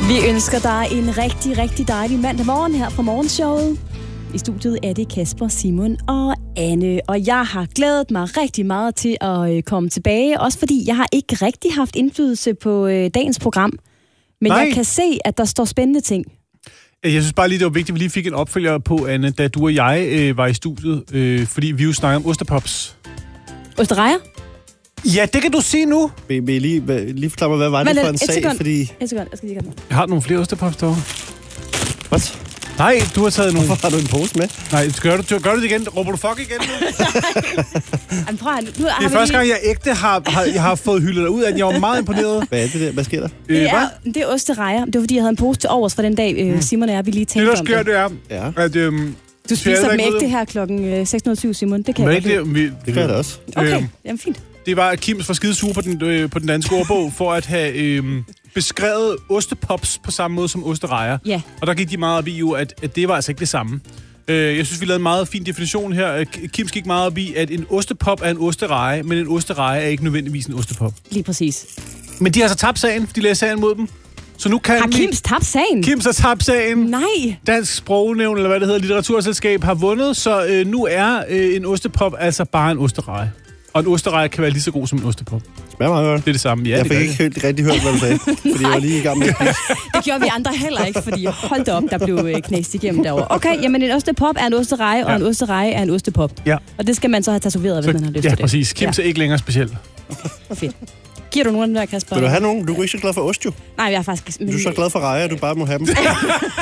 Vi ønsker dig en rigtig, rigtig dejlig mandag morgen her fra Morgenshowet. I studiet er det Kasper, Simon og Anne. Og jeg har glædet mig rigtig meget til at komme tilbage. Også fordi jeg har ikke rigtig haft indflydelse på dagens program. Men jeg kan se, at der står spændende ting. Jeg synes bare lige, det var vigtigt, at vi lige fik en opfølger på, Anne, da du og jeg var i studiet. Fordi vi jo snakker om ostepops. Osterejer? Ja, det kan du sige nu. Vil I lige forklare mig, hvad var det for en sag? Sekund. Fordi... Et sekund, jeg skal lige gøre det. Jeg har nogle flere ostepops derovre. What? Nej, du har taget nogle. Hvorfor har du en pose med? Nej, gør du det igen? Råber du fuck igen nu? Jamen, prøv at, det er første gang, jeg ægte har fået hyldet dig ud af, at jeg var meget imponeret. Hvad er det der? Hvad sker der? Det er osterejer. Det var, fordi jeg havde en pose til overs for den dag, Simon og jeg, vi lige talte om det. Det, der sker, det er, at... Du spiser dem ægte her klokken 6.07, Simon. Det kan jeg godt. Det gør jeg da også. Okay, jamen fint. Det var, at Kims var skidesure på den danske ordbog, for at have beskrevet ostepops på samme måde som osterejer. Ja. Og der gik de meget op i, at det var altså ikke det samme. Jeg synes, vi lavede en meget fin definition her. Kim gik meget op i, at en ostepop er en ostereje, men en ostereje er ikke nødvendigvis en ostepop. Lige præcis. Men de har så tabt sagen, de læser sagen mod dem. Så nu kan har Kims tabt sagen? Kims har tabt sagen. Nej. Dansk Sprognævn, eller hvad det hedder, Litteraturselskab, har vundet, så nu er en ostepop altså bare en ostereje. Og en ostereje kan være lige så god som en ostepop. Smager meget godt. Det er det samme, ja. Jeg fik ikke rigtig hørt, hvad du sagde, fordi jeg var lige i gang med at spise. Det gjorde vi andre heller ikke, fordi hold da op, der blev knæst igennem derovre. Okay, jamen en ostepop er en ostereje, og en ostereje er en ostepop. Ja. Og det skal man så have tatoveret, hvis man har lyst til det. Ja, præcis. Kims er ikke længere speciel. Fedt. Giver du nogen af dem der, Kasper? Vil du have nogen? Du er ikke så glad for ost, jo. Nej, jeg er faktisk... Du er så glad for rejer, du bare må have dem.